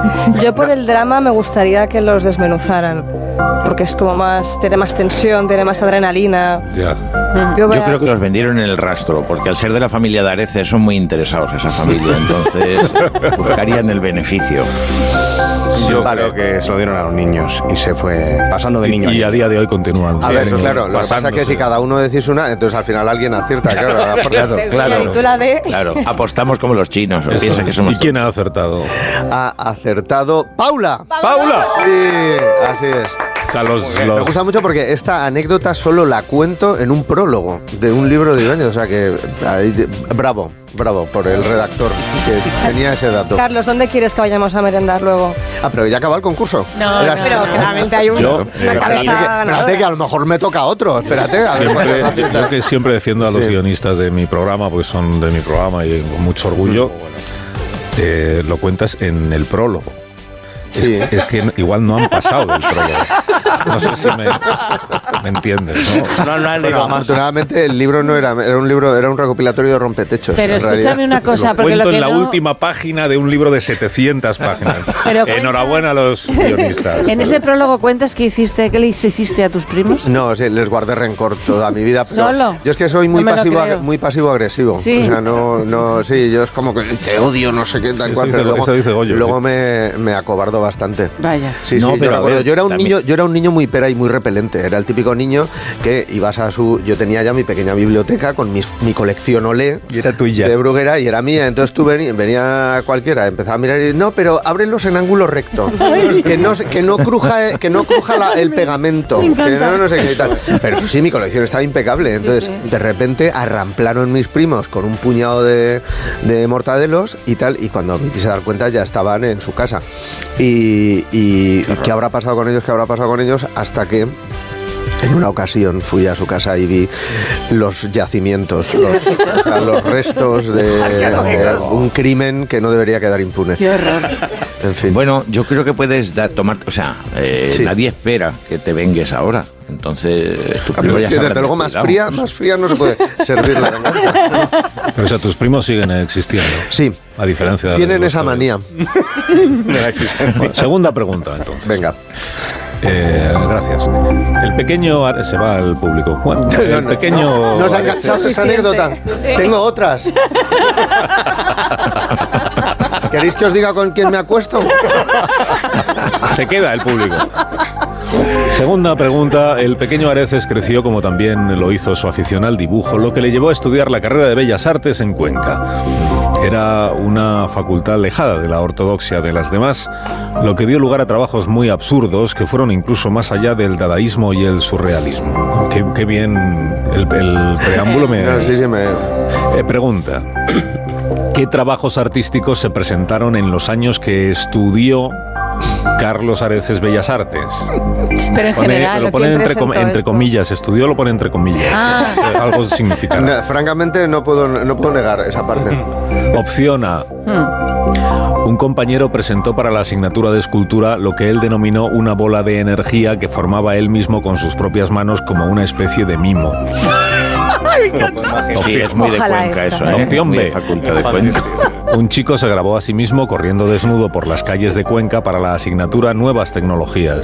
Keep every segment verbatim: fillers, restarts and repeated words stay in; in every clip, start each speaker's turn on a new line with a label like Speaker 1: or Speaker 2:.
Speaker 1: Yo por el drama me gustaría que los desmenuzaran, porque es como más, tiene más tensión, tiene más adrenalina.
Speaker 2: Ya.
Speaker 1: Yo, voy
Speaker 3: Yo
Speaker 1: a...
Speaker 3: creo que los vendieron en el rastro, porque al ser de la familia de Areces son muy interesados esa familia, entonces buscarían el beneficio.
Speaker 4: Yo vale. creo que se lo dieron a los niños y se fue pasando de niños.
Speaker 2: Y, y a día de hoy continúan.
Speaker 5: A ver, eso claro, lo que pasa es que si cada uno decís una, entonces al final alguien acierta, claro.
Speaker 3: Claro, claro,
Speaker 1: Y tú la de...
Speaker 3: claro, apostamos como los chinos. Piensa que somos
Speaker 2: ¿Y quién ha acertado?
Speaker 5: Ha acertado Paula.
Speaker 2: ¡Paula!
Speaker 5: Sí, así es.
Speaker 2: O sea, los,
Speaker 5: Me
Speaker 2: los...
Speaker 5: gusta mucho porque esta anécdota solo la cuento en un prólogo de un libro de Ibáñez, o sea que ahí, bravo, bravo por el redactor que tenía ese dato.
Speaker 1: Carlos, ¿dónde quieres que vayamos a merendar luego?
Speaker 5: Ah, pero ya acabó el concurso.
Speaker 1: No,
Speaker 5: Era
Speaker 1: no, pero
Speaker 5: así.
Speaker 1: claramente hay un,
Speaker 2: Yo,
Speaker 1: una
Speaker 2: eh,
Speaker 1: cabeza
Speaker 5: Espérate,
Speaker 1: ganadora.
Speaker 5: espérate que a lo mejor me toca otro, espérate. A ver,
Speaker 2: Siempre,
Speaker 5: cuál es la
Speaker 2: yo que siempre defiendo a los
Speaker 5: Sí.
Speaker 2: guionistas de mi programa, porque son de mi programa y con mucho orgullo, eh, lo cuentas en el prólogo. Es,
Speaker 5: Sí.
Speaker 2: es que igual no han pasado del prólogo. No sé si me, me entiendes, ¿no?
Speaker 3: No, no han
Speaker 5: Bueno,
Speaker 3: leído más.
Speaker 5: afortunadamente el libro no era, era un libro, era un recopilatorio de rompetechos.
Speaker 6: Pero
Speaker 5: en
Speaker 6: escúchame
Speaker 5: realidad.
Speaker 6: una cosa, porque
Speaker 2: Cuento
Speaker 6: lo que
Speaker 2: en la
Speaker 6: no...
Speaker 2: última página de un libro de setecientas páginas.
Speaker 6: Pero cuenta-
Speaker 2: Enhorabuena a los guionistas.
Speaker 6: En ese prólogo cuentas que hiciste, ¿qué le hiciste a tus primos?
Speaker 5: No, sí, les guardé rencor toda mi vida. pero
Speaker 6: ¿Solo?
Speaker 5: Yo es que soy muy
Speaker 6: No me lo
Speaker 5: pasivo,
Speaker 6: creo.
Speaker 5: muy pasivo agresivo.
Speaker 6: Sí.
Speaker 5: O sea, no, no, sí, yo es como que te odio, no sé qué, tal
Speaker 2: Eso
Speaker 5: cual.
Speaker 2: dice-
Speaker 5: Pero luego,
Speaker 2: eso dice Goyo,
Speaker 5: luego
Speaker 2: sí.
Speaker 5: me, me acobardo bastante.
Speaker 6: Vaya.
Speaker 5: Sí,
Speaker 3: No,
Speaker 5: sí,
Speaker 3: pero
Speaker 5: yo,
Speaker 3: a
Speaker 5: recuerdo,
Speaker 3: ver,
Speaker 5: yo era un
Speaker 3: también-
Speaker 5: niño, yo era un niño muy pera y muy repelente. Era el típico niño que ibas a su, yo tenía ya mi pequeña biblioteca con mis, mi colección Olé
Speaker 2: Y era tuya.
Speaker 5: de Bruguera y era mía. Entonces tú vení- venía cualquiera, empezaba a mirar y no, pero ábrelos en ángulo recto, que no se- que no cruja, que no cruja la- el pegamento, que no, no sé qué y tal. Pero eso sí, mi colección estaba impecable. Entonces de repente arramplaron mis primos con un puñado de, de mortadelos y tal, y cuando me quise dar cuenta ya estaban en su casa. Y, y ¿qué habrá pasado con ellos? ¿Qué habrá pasado con ellos? Hasta que en una ocasión fui a su casa y vi los yacimientos, los, o sea, los restos de, de un crimen que no debería quedar impune.
Speaker 6: Qué horror.
Speaker 5: En fin.
Speaker 3: Bueno, yo creo que puedes dar, tomar, o sea, eh,
Speaker 5: Sí.
Speaker 3: nadie espera que te vengues ahora. Entonces, tu
Speaker 5: A
Speaker 3: primo
Speaker 5: ver,
Speaker 3: ya
Speaker 5: sí,
Speaker 3: sabrá
Speaker 5: desde luego
Speaker 3: de
Speaker 5: más
Speaker 3: cuidado.
Speaker 5: fría, más fría no se puede servir la venganza.
Speaker 2: Pero o sea, tus primos siguen existiendo.
Speaker 5: Sí,
Speaker 2: A diferencia de
Speaker 5: tienen
Speaker 2: los
Speaker 5: esa
Speaker 2: que-
Speaker 5: manía.
Speaker 2: Bueno, segunda pregunta, entonces.
Speaker 5: Venga.
Speaker 2: Eh, gracias. El pequeño Are- se va al público. Bueno,
Speaker 5: No,
Speaker 2: el
Speaker 5: no,
Speaker 2: pequeño
Speaker 5: ¿Nos han
Speaker 2: Areces-
Speaker 5: cansado de esta anécdota? Tengo otras. ¿Queréis que os diga con quién me acuesto?
Speaker 2: Se queda el público. Segunda pregunta. El pequeño Areces creció como también lo hizo su afición al dibujo, lo que le llevó a estudiar la carrera de Bellas Artes en Cuenca. Era una facultad alejada de la ortodoxia de las demás, lo que dio lugar a trabajos muy absurdos que fueron incluso más allá del dadaísmo y el surrealismo. Qué, qué bien el, el preámbulo me...
Speaker 5: No, sí, sí, me...
Speaker 2: Eh, pregunta. ¿Qué trabajos artísticos se presentaron en los años que estudió Carlos Areces Bellas Artes?
Speaker 6: Pero en
Speaker 2: Pone-
Speaker 6: general,
Speaker 2: lo pone
Speaker 6: ¿quién
Speaker 2: entre, com-
Speaker 1: presentó
Speaker 2: entre
Speaker 1: esto?
Speaker 2: comillas, estudió lo pone entre comillas.
Speaker 6: Ah.
Speaker 2: Eh, Algo significará.
Speaker 5: No, francamente no puedo, no puedo negar esa parte.
Speaker 2: Opción A. Un compañero presentó para la asignatura de escultura lo que él denominó una bola de energía que formaba él mismo con sus propias manos como una especie de mimo.
Speaker 3: Sí, es muy de
Speaker 1: Ojalá
Speaker 3: Cuenca
Speaker 1: esta.
Speaker 3: eso, ¿eh?
Speaker 2: Opción
Speaker 3: Muy de
Speaker 2: B.
Speaker 3: Facultad de Cuenca.
Speaker 2: Un chico se grabó a sí mismo corriendo desnudo por las calles de Cuenca para la asignatura Nuevas Tecnologías.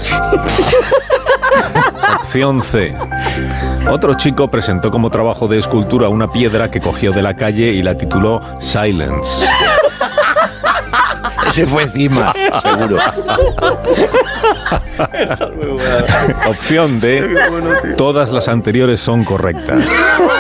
Speaker 2: Opción C. Otro chico presentó como trabajo de escultura una piedra que cogió de la calle y la tituló Silence.
Speaker 3: Ese fue Cimas, seguro.
Speaker 2: Opción D. Todas las anteriores son correctas.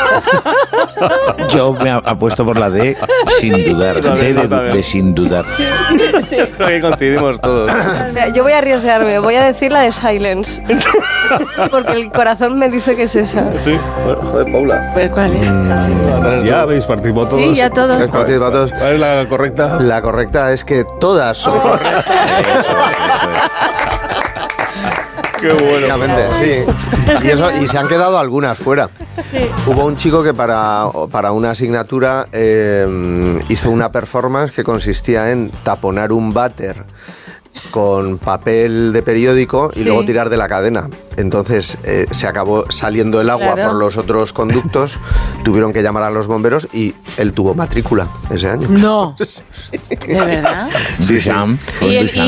Speaker 3: Yo me ap- apuesto por la D sin dudar. D de, de sin dudar.
Speaker 4: Creo que coincidimos todos.
Speaker 1: Mira, yo voy a arriesgarme, voy a decir la de Silence. Porque el corazón me dice que es esa.
Speaker 4: Sí, joder, Paula.
Speaker 6: Pues, ¿cuál es?
Speaker 2: ¿Ya habéis participado todos?
Speaker 6: Sí, ya todos.
Speaker 5: Es conocido para todos.
Speaker 2: ¿Cuál es la correcta?
Speaker 5: La correcta es que todas son correctas.
Speaker 4: Qué bueno.
Speaker 5: Efectivamente, sí. Y, eso, y se han quedado algunas fuera. Hubo un chico que para, para una asignatura eh, hizo una performance que consistía en taponar un váter con papel de periódico y
Speaker 6: Sí.
Speaker 5: luego tirar de la cadena. Entonces eh, se acabó saliendo el agua
Speaker 6: Claro.
Speaker 5: por los otros conductos, tuvieron que llamar a los bomberos y él tuvo matrícula ese año.
Speaker 6: No. ¿De verdad?
Speaker 5: Sí, sí.
Speaker 3: Duchamp, fue
Speaker 6: Y el-
Speaker 3: Duchamp.